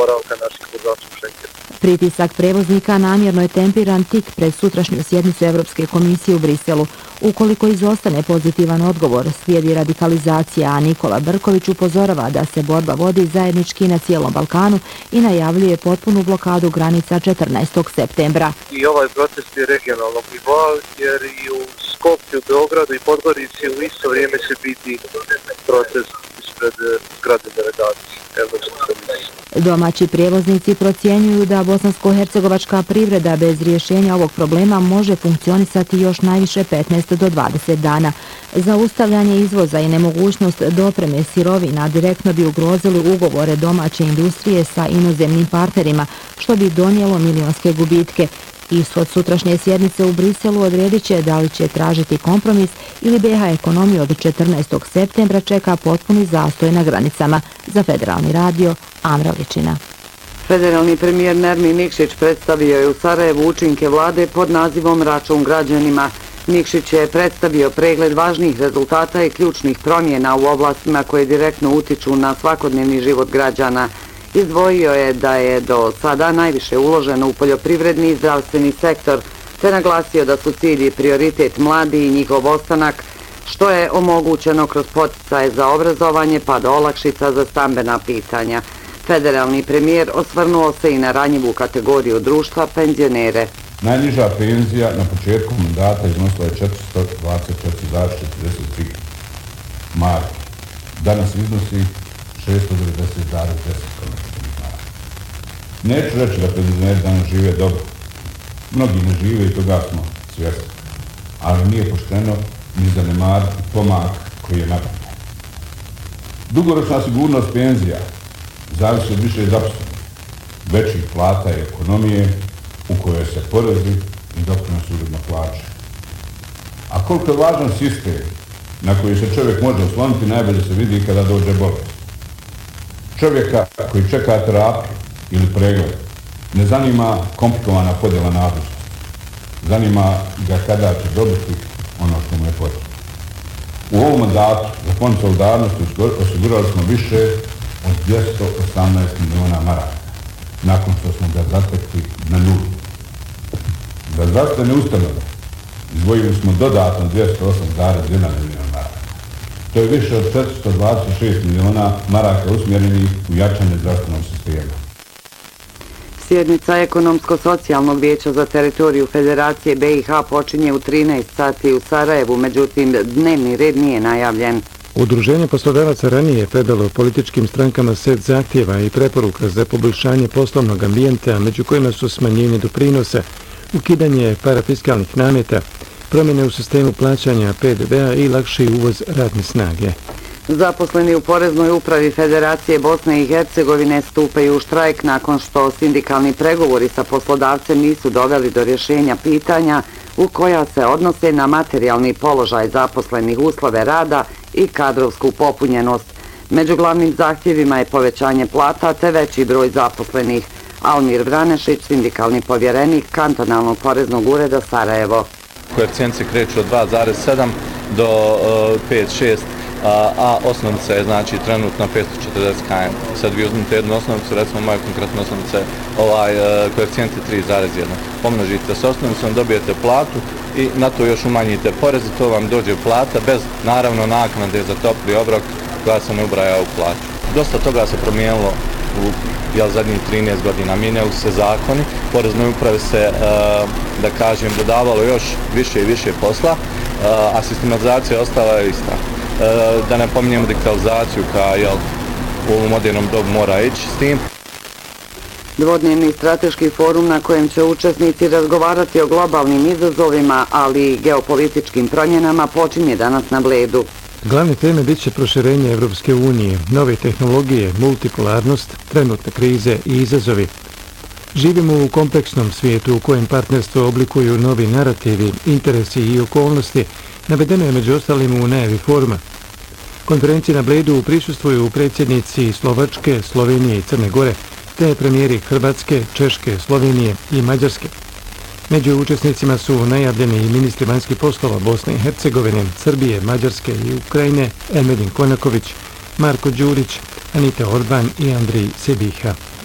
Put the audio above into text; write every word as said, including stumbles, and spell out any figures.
boravka naših vozača u Schengenu. Pritisak prevoznika namjerno je tempiran tik pred sutrašnju sjednicu Evropske komisije u Briselu. Ukoliko izostane pozitivan odgovor, slijedi radikalizacija, a Nikola Brković upozorava da se borba vodi zajednički na cijelom Balkanu i najavljuje potpunu blokadu granica četrnaestog septembra. I ovaj protest je regionalnog nivoa, jer i u Skopju, Beogradu i Podgorici u isto vrijeme će biti protest ispred zgrade delegacije Evropske komisije. Domaći prijevoznici procjenjuju da bosansko-hercegovačka privreda bez rješenja ovog problema može funkcionisati još najviše petnaest do dvadeset dana. Zaustavljanje izvoza i nemogućnost dopreme sirovina direktno bi ugrozili ugovore domaće industrije sa inozemnim partnerima, što bi donijelo milionske gubitke. Ishod sutrašnje sjednice u Briselu odredit će da li će tražiti kompromis ili B H ekonomiju od četrnaestog septembra čeka potpuni zastoj na granicama. Za Federalni radio, Amra Ličina. Federalni premijer Nermin Nikšić predstavio je u Sarajevu učinke vlade pod nazivom Račun građanima. Nikšić je predstavio pregled važnih rezultata i ključnih promjena u oblastima koje direktno utiču na svakodnevni život građana. Izdvojio je da je do sada najviše uloženo u poljoprivredni i zdravstveni sektor, te naglasio da su cilj i prioritet mladi i njihov ostanak, što je omogućeno kroz poticaje za obrazovanje pa do olakšica za stambena pitanja. Federalni premijer osvrnuo se i na ranjivu kategoriju društva, penzionere. Najniža penzija na početku mandata iznosila je četiristo dvadeset četiri zarez četrdeset tri marke. Danas iznosi šesto devedeset zarez deset marke. Neću reći da penzioneri danas žive dobro. Mnogi ne žive i toga smo svjesni. Ali nije pošteno ni zanemariti pomak koji je napravljen. Dugoročna sigurnost penzija zavisi od više zaposlenih, većih plata i ekonomije u kojoj se porezi i doprinosi uredno plaće. A koliko je važan sistem na koji se čovjek može osloniti, najbolje se vidi kada dođe bolest. Čovjeka koji čeka terapiju ili pregled ne zanima komplikovana podjela nadležnosti. Zanima ga kada će dobiti ono što mu je potrebno. U ovom mandatu za Fond solidarnosti osigurali smo više od dvjesto osamnaest miliona maraka, nakon što smo ga zatekli na nulu. Za zdravstvene ustanove izdvojili smo dodatno dvjesto osam zarez jedan miliona maraka. To je više od četiristo dvadeset šest miliona maraka usmjerenih u jačanje zdravstvenog sistema. Sjednica Ekonomsko-socijalnog vijeća za teritoriju Federacije B i H počinje u trinaest sati u Sarajevu, međutim dnevni red nije najavljen. Udruženje poslodavaca ranije predalo političkim strankama set zahtjeva i preporuka za poboljšanje poslovnog ambijenta, među kojima su smanjenje doprinosa, ukidanje parafiskalnih nameta, promjene u sistemu plaćanja P D V-a i lakši uvoz radne snage. Zaposleni u Poreznoj upravi Federacije Bosne i Hercegovine stupaju u štrajk nakon što sindikalni pregovori sa poslodavcem nisu doveli do rješenja pitanja u koja se odnose na materijalni položaj zaposlenih, uslove rada i kadrovsku popunjenost. Među glavnim zahtjevima je povećanje plata te veći broj zaposlenih. Almir Vranešić, sindikalni povjerenik kantonalnog poreznog ureda Sarajevo. Koeficijenti kreću od dva zarez sedam do pet zarez šest, a osnovica je znači trenutno petsto četrdeset km. Sad vi uzmite jednu osnovicu, recimo moja konkretna osnovica je ovaj koeficijent je tri zarez jedan. Pomnožite s osnovicom, dobijete platu i na to još umanjite porez i to vam dođe plata bez naravno naknade za topli obrok koja se ne ubraja u platu. Dosta toga se promijenilo u jel, zadnjih trinaest godina. Mijenjali se zakoni, Poreznoj upravi se, da kažem, dodavalo još više i više posla, a sistematizacija ostala je ista. Da ne pominjemo digitalizaciju koja jel, u ovom modernom dobu mora ići s tim. Dvodnevni strateški forum na kojem će učesnici razgovarati o globalnim izazovima, ali i geopolitičkim promjenama počinje danas na Bledu. Glavne teme bit će proširenje Evropske unije, nove tehnologije, multipolarnost, trenutne krize i izazovi. Živimo u kompleksnom svijetu u kojem partnerstvo oblikuju novi narativi, interesi i okolnosti, navedeno je među ostalim u najavi foruma. Konferenciji na Bledu prisustvuju predsjednici Slovačke, Slovenije i Crne Gore, te premijeri Hrvatske, Češke, Slovenije i Mađarske. Među učesnicima su najavljeni i ministri vanjskih poslova Bosne i Hercegovine, Srbije, Mađarske i Ukrajine, Elmedin Konaković, Marko Đurić, Anita Orban i Andrej Sebiha.